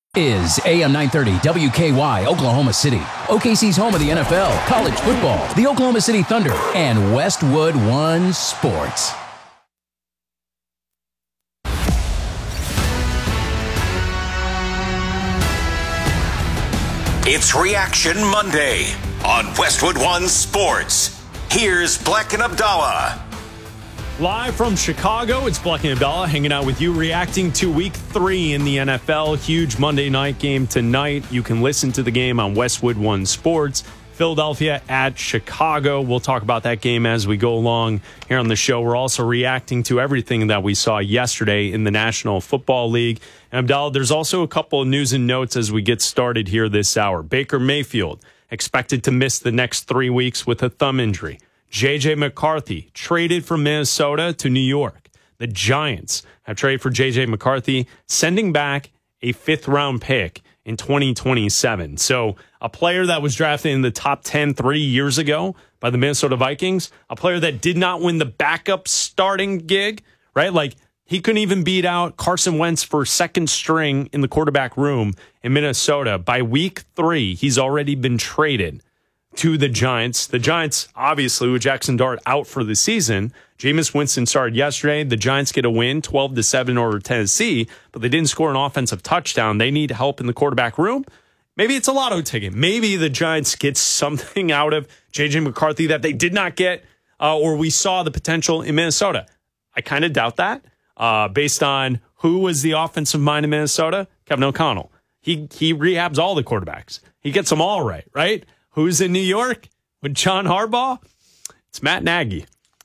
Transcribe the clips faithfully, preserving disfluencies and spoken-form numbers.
Is A M nine thirty W K Y Oklahoma City, O K C's home of the N F L, college football, the Oklahoma City Thunder, and Westwood One Sports. It's Reaction Monday on Westwood One Sports. Here's Black and Abdallah. Live from Chicago, it's Black and Abdallah hanging out with you, reacting to week three in the N F L. Huge Monday night game tonight. You can listen to the game on Westwood One Sports. Philadelphia at Chicago. We'll talk about that game as we go along here on the show. We're also reacting to everything that we saw yesterday in the National Football League. And Abdallah, there's also a couple of news and notes as we get started here this hour. Baker Mayfield expected to miss the next three weeks with a thumb injury. J J McCarthy traded from Minnesota to New York. The Giants have traded for J J McCarthy, sending back a fifth-round pick in twenty twenty-seven. So a player that was drafted in the top ten three years ago by the Minnesota Vikings, a player that did not win the backup starting gig, right? Like, he couldn't even beat out Carson Wentz for second string in the quarterback room in Minnesota. By week three, he's already been traded to the Giants. The Giants, obviously, with Jackson Dart out for the season. Jameis Winston started yesterday. The Giants get a win, twelve to seven over Tennessee, but they didn't score an offensive touchdown. They need help in the quarterback room. Maybe it's a lotto ticket. Maybe the Giants get something out of J J McCarthy that they did not get, uh, or we saw the potential in Minnesota. I kind of doubt that, uh, based on who was the offensive mind in Minnesota. Kevin O'Connell. He he rehabs all the quarterbacks. He gets them all right, right? Who's in New York with John Harbaugh? It's Matt Nagy.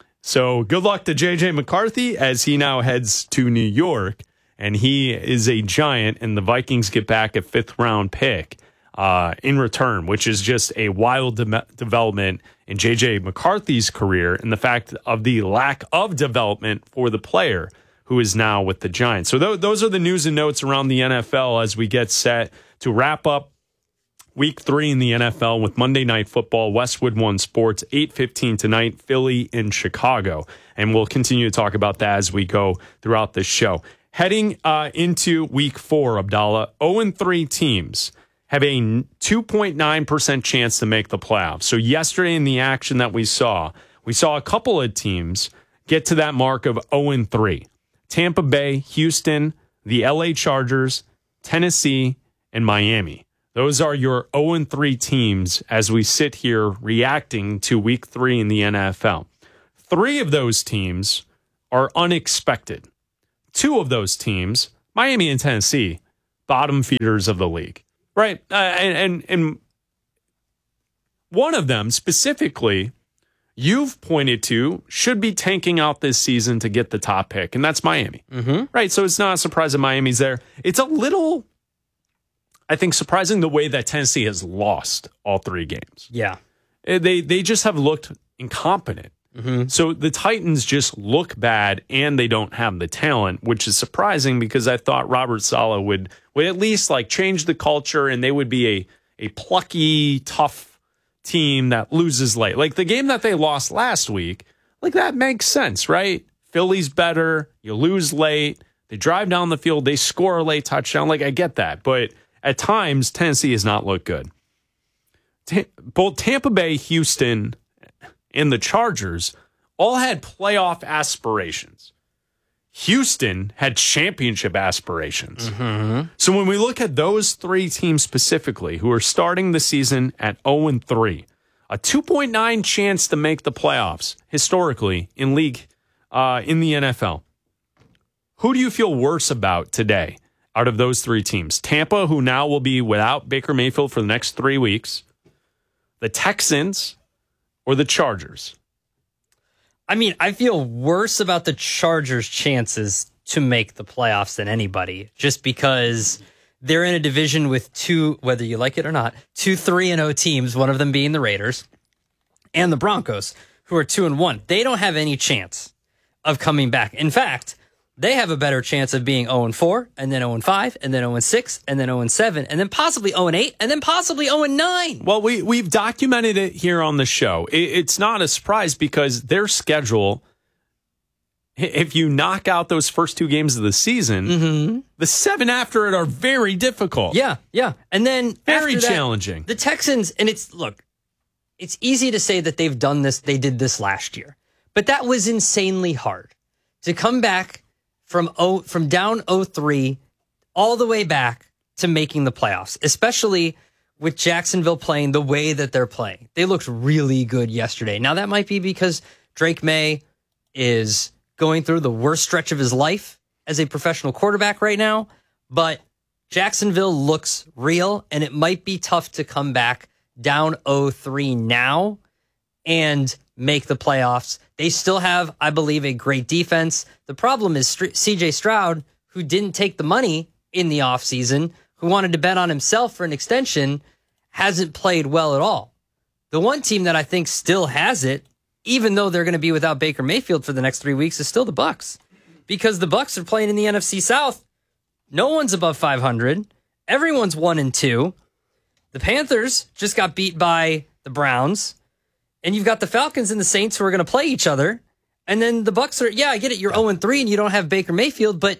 So good luck to J J McCarthy as he now heads to New York, and he is a Giant, and the Vikings get back a fifth-round pick uh, in return, which is just a wild de- development in J J McCarthy's career and the fact of the lack of development for the player who is now with the Giants. So th- those are the news and notes around the N F L as we get set to wrap up Week three in the N F L with Monday Night Football, Westwood One Sports, eight fifteen tonight, Philly in Chicago. And we'll continue to talk about that as we go throughout this show. Heading uh, into Week four, Abdallah, oh and three teams have a two point nine percent chance to make the playoffs. So yesterday in the action that we saw, we saw a couple of teams get to that mark of oh and three. Tampa Bay, Houston, the L A Chargers, Tennessee, and Miami. Those are your oh and three teams as we sit here reacting to week three in the N F L. Three of those teams are unexpected. Two of those teams, Miami and Tennessee, bottom feeders of the league, right? Uh, and, and, and one of them specifically, you've pointed to, should be tanking out this season to get the top pick, and that's Miami, Mm-hmm. right? So it's not a surprise that Miami's there. It's a little, I think, surprising the way that Tennessee has lost all three games. Yeah. They they just have looked incompetent. Mm-hmm. So the Titans just look bad and they don't have the talent, which is surprising because I thought Robert Saleh would, would at least like change the culture and they would be a, a plucky, tough team that loses late. Like the game that they lost last week, like that makes sense, right? Philly's better. You lose late. They drive down the field. They score a late touchdown. Like I get that. But at times, Tennessee has not looked good. Ta- both Tampa Bay, Houston, and the Chargers all had playoff aspirations. Houston had championship aspirations. Mm-hmm. So when we look at those three teams specifically who are starting the season at oh and three, a two point nine chance to make the playoffs historically in league, uh, in the N F L. Who do you feel worse about today out of those three teams? Tampa, who now will be without Baker Mayfield for the next three weeks, the Texans, or the Chargers? I mean, I feel worse about the Chargers' chances to make the playoffs than anybody, just because they're in a division with two, whether you like it or not, two three and oh teams, one of them being the Raiders, and the Broncos, who are two and one. They don't have any chance of coming back. In fact, they have a better chance of being oh and four, and then oh and five, and then oh and six, and then oh and seven, and then possibly oh and eight, and then possibly oh and nine. Well, we, we've documented it here on the show. It, it's not a surprise because their schedule if you knock out those first two games of the season, mm-hmm. the seven after it are very difficult. Yeah, yeah. And then very after that, challenging. The Texans, and it's, look, it's easy to say that they've done this, they did this last year, but that was insanely hard to come back from oh, from down oh three all the way back to making the playoffs, especially with Jacksonville playing the way that they're playing. They looked really good yesterday. Now, that might be because Drake May is going through the worst stretch of his life as a professional quarterback right now, but Jacksonville looks real, and it might be tough to come back down oh three now and make the playoffs. They still have, I believe, a great defense. The problem is C J Stroud, who didn't take the money in the offseason, who wanted to bet on himself for an extension, hasn't played well at all. The one team that I think still has it, even though they're going to be without Baker Mayfield for the next three weeks, is still the Bucks, because the Bucks are playing in the N F C South. No one's above five hundred. Everyone's one and two. The Panthers just got beat by the Browns, and you've got the Falcons and the Saints who are going to play each other. And then the Bucks are, yeah, I get it. You're oh and three and you don't have Baker Mayfield, but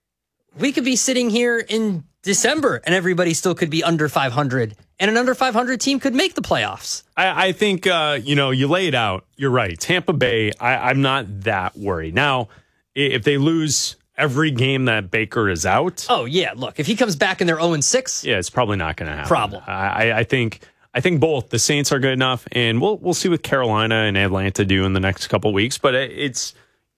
we could be sitting here in December and everybody still could be under five hundred, and an under five hundred team could make the playoffs. I, I think, uh, you know, you lay it out. You're right. Tampa Bay, I, I'm not that worried. Now, if they lose every game that Baker is out. Oh, yeah. Look, if he comes back and they're oh and six. Yeah, it's probably not going to happen. Problem. I, I think I think both the Saints are good enough, and we'll we'll see what Carolina and Atlanta do in the next couple weeks. But it's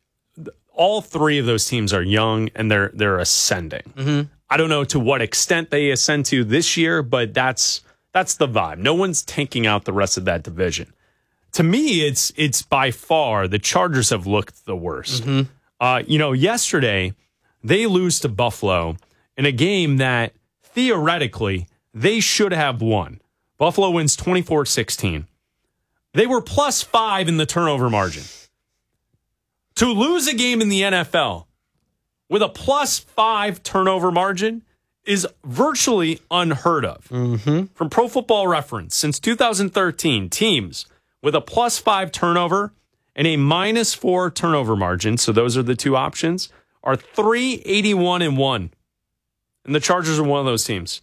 all three of those teams are young and they're they're ascending. Mm-hmm. I don't know to what extent they ascend to this year, but that's that's the vibe. No one's tanking out the rest of that division. To me, it's it's by far the Chargers have looked the worst. Mm-hmm. Uh, you know, yesterday they lose to Buffalo in a game that theoretically they should have won. Buffalo wins twenty-four sixteen. They were plus five in the turnover margin. To lose a game in the N F L with a plus five turnover margin is virtually unheard of. Mm-hmm. From Pro Football Reference, since two thousand thirteen, teams with a plus five turnover and a minus four turnover margin, so those are the two options, are three eighty-one and one. And the Chargers are one of those teams.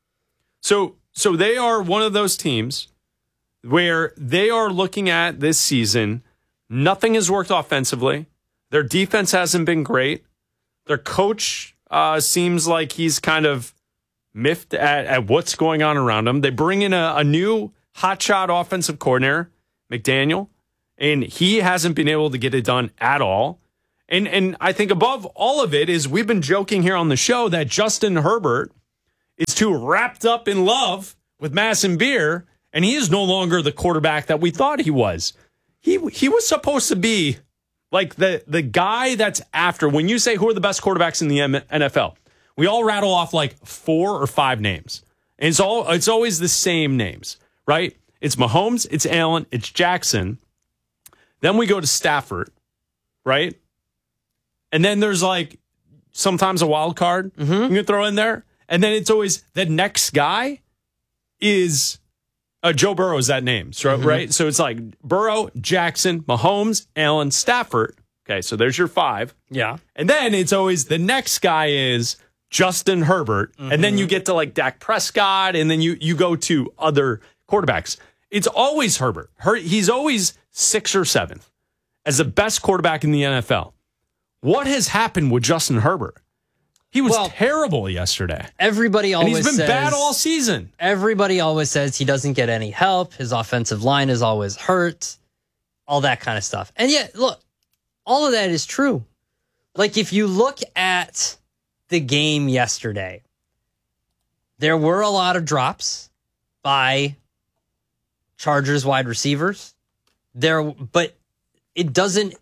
So, so they are one of those teams where they are looking at this season. Nothing has worked offensively. Their defense hasn't been great. Their coach uh, seems like he's kind of miffed at, at what's going on around him. They bring in a, a new hotshot offensive coordinator, McDaniel, and he hasn't been able to get it done at all. And and I think above all of it is we've been joking here on the show that Justin Herbert is too wrapped up in love with Madison Beer, and he is no longer the quarterback that we thought he was. He he was supposed to be like the, the guy that's after. When you say who are the best quarterbacks in the N F L, we all rattle off like four or five names. And it's all it's always the same names, right? It's Mahomes, it's Allen, it's Jackson. Then we go to Stafford, right? And then there's like sometimes a wild card mm-hmm. you can throw in there. And then it's always the next guy is Uh, Joe Burrow is that name, so, mm-hmm. right? So it's like Burrow, Jackson, Mahomes, Allen, Stafford. Okay, so there's your five. Yeah. And then it's always the next guy is Justin Herbert. Mm-hmm. And then you get to like Dak Prescott, and then you you go to other quarterbacks. It's always Herbert. Her, he's always sixth or seventh as the best quarterback in the N F L. What has happened with Justin Herbert? He was well, terrible yesterday. Everybody always and he's been says, bad all season. Everybody always says he doesn't get any help. His offensive line is always hurt. All that kind of stuff. And yet, look, all of that is true. Like, if you look at the game yesterday, there were a lot of drops by Chargers wide receivers. There, but it doesn't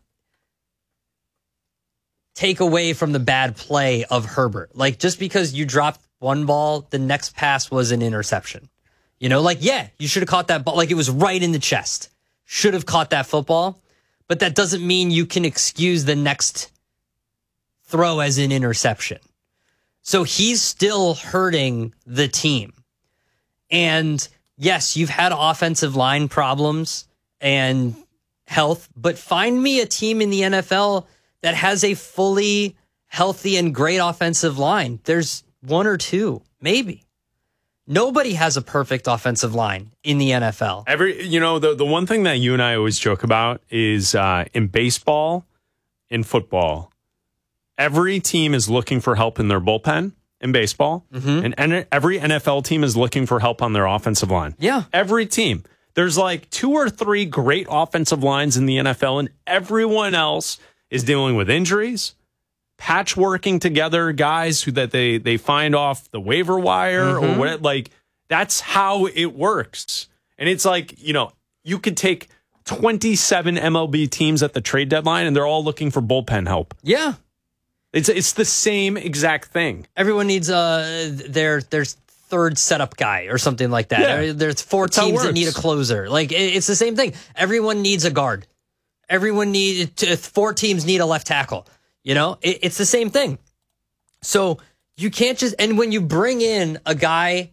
take away from the bad play of Herbert. Like, just because you dropped one ball, the next pass was an interception. You know, like, yeah, you should have caught that ball. Like, it was right in the chest. Should have caught that football. But that doesn't mean you can excuse the next throw as an interception. So he's still hurting the team. And yes, you've had offensive line problems and health, but find me a team in the N F L that has a fully healthy and great offensive line. There's one or two, maybe. Nobody has a perfect offensive line in the N F L. Every, you know, the, the one thing that you and I always joke about is uh, in baseball, in football, every team is looking for help in their bullpen in baseball, mm-hmm. and, and every N F L team is looking for help on their offensive line. Yeah. Every team. There's like two or three great offensive lines in the N F L, and everyone else is dealing with injuries, patchworking together guys who that they they find off the waiver wire mm-hmm. or what. Like, that's how it works. And it's like, you know, you could take twenty-seven M L B teams at the trade deadline, and they're all looking for bullpen help. Yeah. It's it's the same exact thing. Everyone needs uh their their third setup guy or something like that. Yeah. There's four That's teams that need a closer. Like, it's the same thing. Everyone needs a guard. Everyone needs four teams need a left tackle. You know, it, it's the same thing. So you can't just, and when you bring in a guy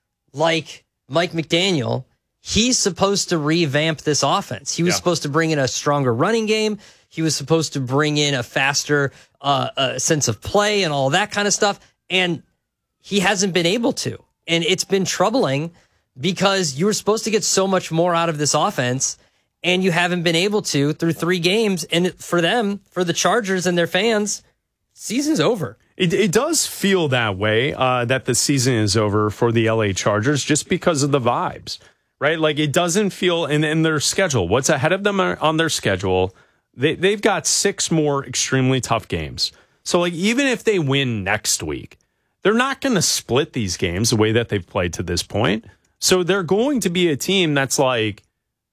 like Mike McDaniel, he's supposed to revamp this offense. He was yeah. supposed to bring in a stronger running game. He was supposed to bring in a faster uh, uh, sense of play and all that kind of stuff. And he hasn't been able to. And it's been troubling because you were supposed to get so much more out of this offense, and you haven't been able to through three games. And for them, for the Chargers and their fans, season's over. It, it does feel that way, uh, that the season is over for the L A Chargers just because of the vibes, right? Like, it doesn't feel in, in their schedule. What's ahead of them on their schedule? They, they've got six more extremely tough games. So, like, even if they win next week, they're not going to split these games the way that they've played to this point. So they're going to be a team that's like,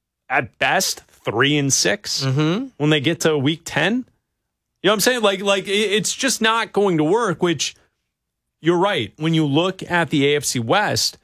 at best, three and six mm-hmm. when they get to week ten. You know what I'm saying? Like, like it's just not going to work, which you're right. When you look at the A F C West,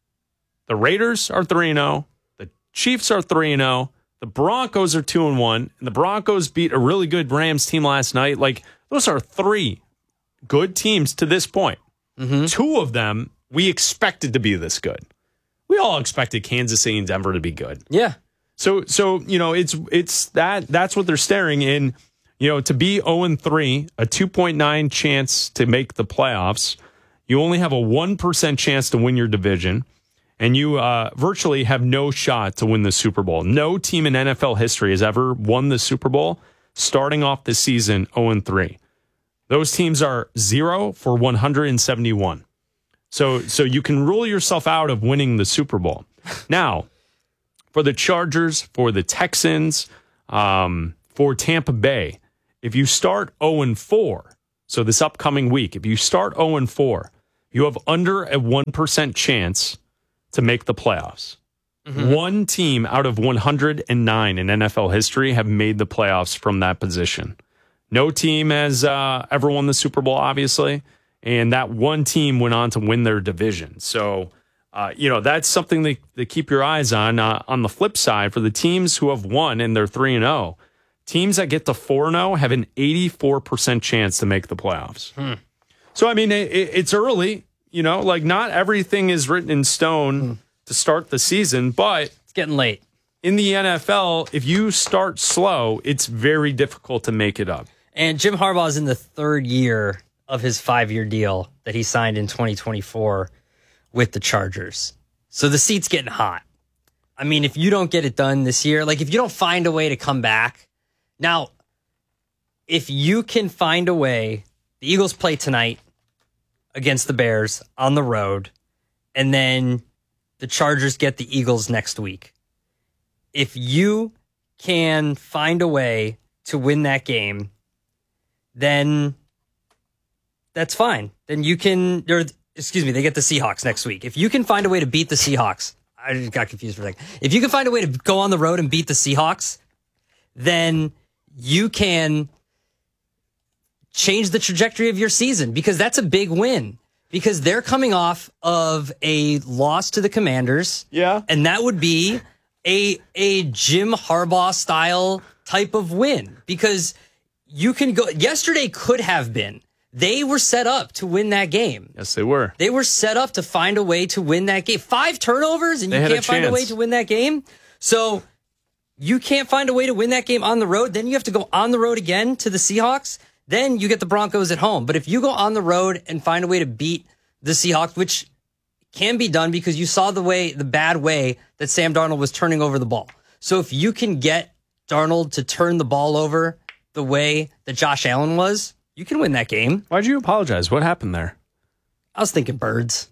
the Raiders are three and oh, the Chiefs are three and oh, the Broncos are two and one, and the Broncos beat a really good Rams team last night. Like, those are three good teams to this point. Mm-hmm. Two of them we expected to be this good. We all expected Kansas City and Denver to be good. Yeah. So, so you know, it's it's that that's what they're staring in. You know, to be oh and three, a two point nine chance to make the playoffs. You only have a one percent chance to win your division, and you uh, virtually have no shot to win the Super Bowl. No team in N F L history has ever won the Super Bowl starting off the season oh and three. Those teams are zero for one hundred seventy-one. So, so you can rule yourself out of winning the Super Bowl. Now, for the Chargers, for the Texans, um, for Tampa Bay, if you start oh and four, so this upcoming week, if you start oh and four, you have under a one percent chance to make the playoffs. Mm-hmm. One team out of one hundred nine in N F L history have made the playoffs from that position. No team has uh, ever won the Super Bowl, obviously, and that one team went on to win their division. So, uh, you know, that's something that, that keep your eyes on. Uh, on the flip side, for the teams who have won and they're three and oh, teams that get to four and oh have an eighty-four percent chance to make the playoffs. Hmm. So, I mean, it, it's early. You know, like, not everything is written in stone hmm. to start the season, but it's getting late. In the N F L, if you start slow, it's very difficult to make it up. And Jim Harbaugh is in the third year of his five-year deal that he signed in twenty twenty-four with the Chargers. So the seat's getting hot. I mean, if you don't get it done this year, like if you don't find a way to come back. Now, if you can find a way, the Eagles play tonight against the Bears on the road, and then the Chargers get the Eagles next week. If you can find a way to win that game, then that's fine. Then you can, or excuse me, they get the Seahawks next week. If you can find a way to beat the Seahawks, I just got confused for a second. If you can find a way to go on the road and beat the Seahawks, then you can change the trajectory of your season, because that's a big win. Because they're coming off of a loss to the Commanders. Yeah. And that would be a a Jim Harbaugh style type of win. Because you can go, yesterday could have been, they were set up to win that game. Yes, they were. They were set up to find a way to win that game. Five turnovers and they you had can't a find a chance. way to win that game. So you can't find a way to win that game on the road, then you have to go on the road again to the Seahawks. Then you get the Broncos at home. But if you go on the road and find a way to beat the Seahawks, which can be done because you saw the way, the bad way that Sam Darnold was turning over the ball. So if you can get Darnold to turn the ball over the way that Josh Allen was, you can win that game. Why'd you apologize? What happened there? I was thinking birds.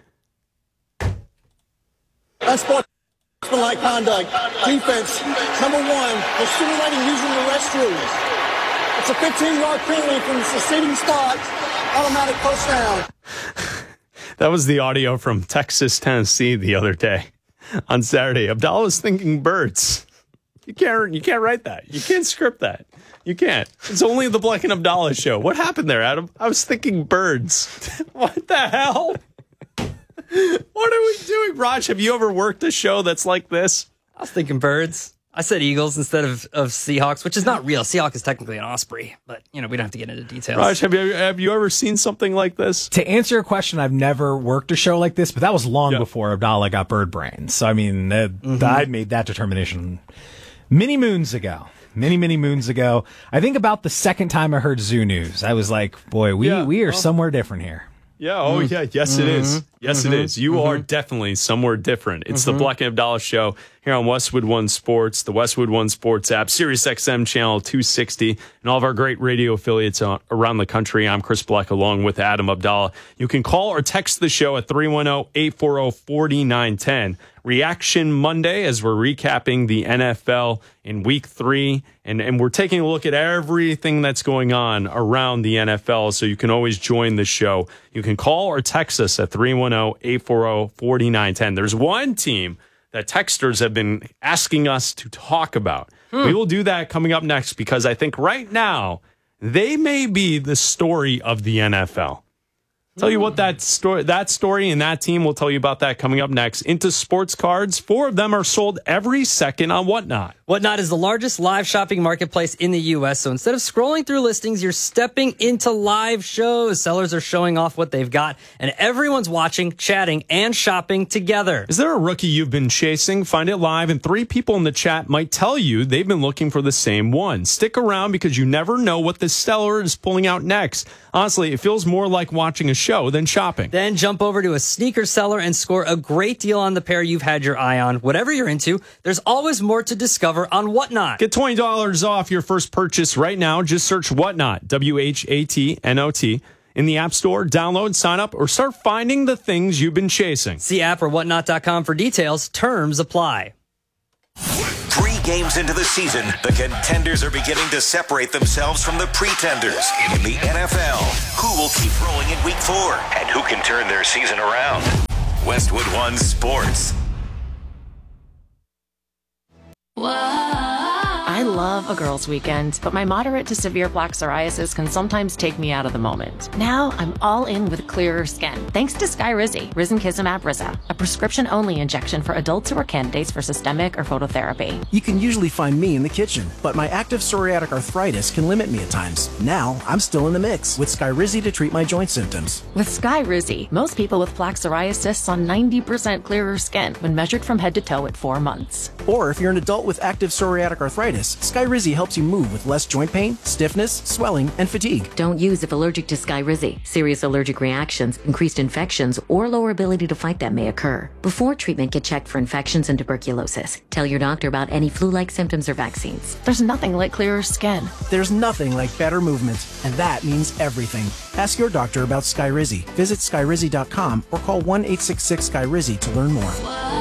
Unsportsmanlike conduct. Defense, number one, for simulating using the restroom. It's a fifteen-yard penalty from the succeeding spot. Automatic first down. That was the audio from Texas, Tennessee the other day on Saturday. Abdallah was thinking birds. You can't, you can't write that. You can't script that. You can't. It's only the Black and Abdallah show. What happened there, Adam? I was thinking birds. What the hell? What are we doing? Raj, have you ever worked a show that's like this? I was thinking birds. I said Eagles instead of, of Seahawks, which is not real. Seahawk is technically an osprey, but you know we don't have to get into details. Raj, have you have you ever seen something like this? To answer your question, I've never worked a show like this, but that was long Yeah. before Abdallah got bird brain. So I mean, uh, Mm-hmm. I made that determination many moons ago. Many, many moons ago. I think about the second time I heard Zoo News, I was like, boy, we, Yeah, we are well- somewhere different here. Yeah. Oh, yeah. Yes, it is. Yes, it is. You are definitely somewhere different. It's the Black and Abdallah show here on Westwood One Sports, the Westwood One Sports app, Sirius X M channel two sixty, and all of our great radio affiliates uh, around the country. I'm Chris Black along with Adam Abdallah. You can call or text the show at three one zero, eight four zero, four nine one zero. Reaction Monday as we're recapping the N F L in week three. And, and we're taking a look at everything that's going on around the N F L. So you can always join the show. You can call or text us at three one zero, eight four zero, four nine one zero. There's one team that texters have been asking us to talk about. Hmm. We will do that coming up next because I think right now they may be the story of the N F L. Tell you what that story, that story and that team, we'll tell you about that coming up next. Into sports cards, four of them are sold every second on Whatnot. Whatnot is the largest live shopping marketplace in the U S. So instead of scrolling through listings, you're stepping into live shows. Sellers are showing off what they've got, and everyone's watching, chatting, and shopping together. Is there a rookie you've been chasing? Find it live, and three people in the chat might tell you they've been looking for the same one. Stick around because you never know what the seller is pulling out next. Honestly, it feels more like watching a show than shopping. Then jump over to a sneaker seller and score a great deal on the pair you've had your eye on. Whatever you're into, there's always more to discover on Whatnot. Get twenty dollars off your first purchase right now. Just search Whatnot, W H A T N O T, in the App Store. Download, sign up, or start finding the things you've been chasing. See app or whatnot dot com for details. Terms apply. Three games into the season, the contenders are beginning to separate themselves from the pretenders in the N F L. Who will keep rolling in week four and who can turn their season around? Westwood One Sports. I love a girls' weekend, but my moderate to severe plaque psoriasis can sometimes take me out of the moment. Now I'm all in with clearer skin, thanks to Skyrizi, Risankizumab Riza, a prescription-only injection for adults who are candidates for systemic or phototherapy. You can usually find me in the kitchen, but my active psoriatic arthritis can limit me at times. Now I'm still in the mix with Skyrizi to treat my joint symptoms. With Skyrizi, most people with plaque psoriasis saw ninety percent clearer skin when measured from head to toe at four months. Or if you're an adult with active psoriatic arthritis, Skyrizi helps you move with less joint pain, stiffness, swelling, and fatigue. Don't use if allergic to Skyrizi. Serious allergic reactions, increased infections, or lower ability to fight them may occur. Before treatment, get checked for infections and tuberculosis. Tell your doctor about any flu-like symptoms or vaccines. There's nothing like clearer skin. There's nothing like better movement, and that means everything. Ask your doctor about Skyrizi. Visit Skyrizi dot com or call one eight six six Skyrizi to learn more.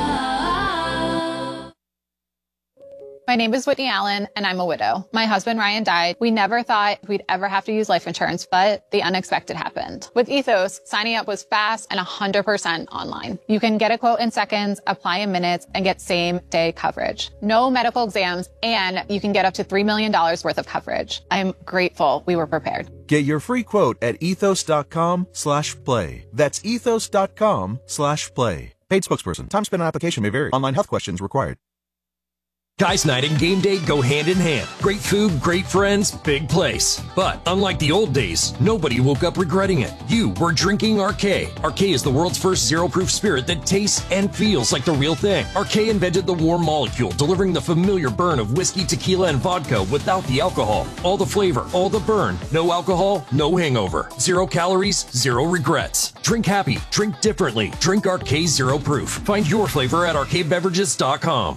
My name is Whitney Allen, and I'm a widow. My husband, Ryan, died. We never thought we'd ever have to use life insurance, but the unexpected happened. With Ethos, signing up was fast and one hundred percent online. You can get a quote in seconds, apply in minutes, and get same-day coverage. No medical exams, and you can get up to three million dollars worth of coverage. I'm grateful we were prepared. Get your free quote at ethos dot com slash play. That's ethos dot com slash play. Paid spokesperson. Time spent on application may vary. Online health questions required. Guys night and game day go hand in hand. Great food, great friends, big place. But unlike the old days, nobody woke up regretting it. You were drinking R K. R K is the world's first zero-proof spirit that tastes and feels like the real thing. R K invented the warm molecule, delivering the familiar burn of whiskey, tequila, and vodka without the alcohol. All the flavor, all the burn. No alcohol, no hangover. Zero calories, zero regrets. Drink happy, drink differently. Drink R K Zero Proof. Find your flavor at R K beverages dot com.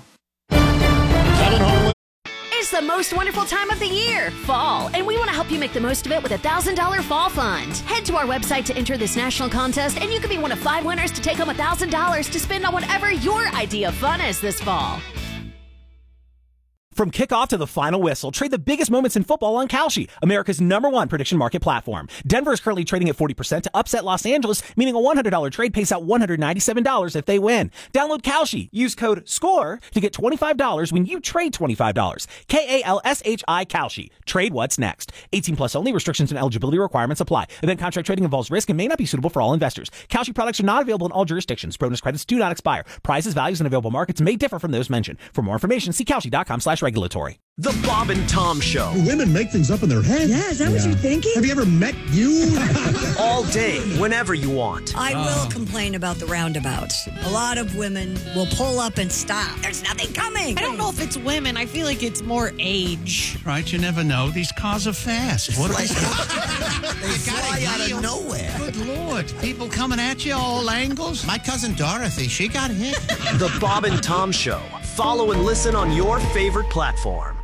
It's the most wonderful time of the year, fall, and we want to help you make the most of it with a one thousand dollars Fall Fund. Head to our website to enter this national contest, and you could be one of five winners to take home one thousand dollars to spend on whatever your idea of fun is this fall. From kickoff to the final whistle, trade the biggest moments in football on Kalshi, America's number one prediction market platform. Denver is currently trading at forty percent to upset Los Angeles, meaning a one hundred dollars trade pays out one hundred ninety-seven dollars if they win. Download Kalshi. Use code SCORE to get twenty-five dollars when you trade twenty-five dollars. K A L S H I Kalshi. Trade what's next. eighteen plus only. Restrictions and eligibility requirements apply. Event contract trading involves risk and may not be suitable for all investors. Kalshi products are not available in all jurisdictions. Bonus credits do not expire. Prizes, values, and available markets may differ from those mentioned. For more information, see Kalshi dot com slash regulatory. The Bob and Tom Show. Women make things up in their head. Yeah, is that yeah. what you're thinking? Have you ever met you? All day, whenever you want. I will oh. complain about the roundabouts. A lot of women will pull up and stop. There's nothing coming. I don't know if it's women. I feel like it's more age. Right, you never know. These cars are fast. What they fly out of nowhere. Good Lord. People coming at you all angles. My cousin Dorothy, she got hit. The Bob and Tom Show. Follow and listen on your favorite platform.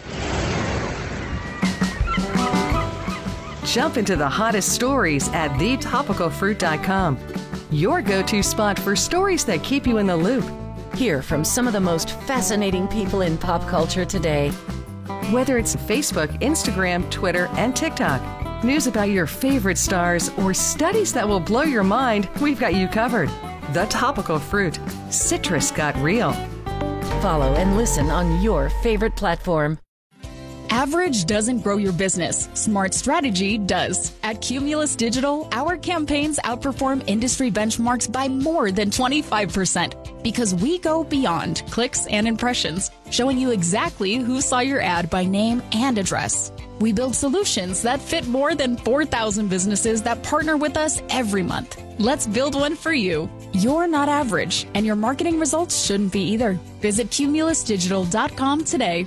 Jump into the hottest stories at the topical fruit dot com. Your go-to spot for stories that keep you in the loop. Hear from some of the most fascinating people in pop culture today. Whether it's Facebook, Instagram, Twitter, and TikTok, news about your favorite stars, or studies that will blow your mind, we've got you covered. The Topical Fruit. Citrus got real. Follow and listen on your favorite platform. Average doesn't grow your business. Smart strategy does. At Cumulus Digital, our campaigns outperform industry benchmarks by more than twenty-five percent because we go beyond clicks and impressions, showing you exactly who saw your ad by name and address. We build solutions that fit more than four thousand businesses that partner with us every month. Let's build one for you. You're not average, and your marketing results shouldn't be either. Visit cumulus digital dot com today.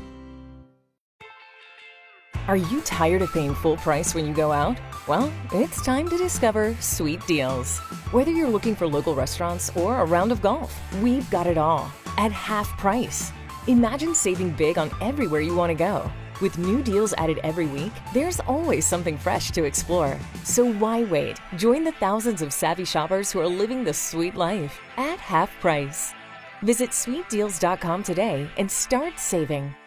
Are you tired of paying full price when you go out? Well, it's time to discover Sweet Deals. Whether you're looking for local restaurants or a round of golf, we've got it all at half price. Imagine saving big on everywhere you want to go. With new deals added every week, there's always something fresh to explore. So why wait? Join the thousands of savvy shoppers who are living the sweet life at half price. Visit sweet deals dot com today and start saving.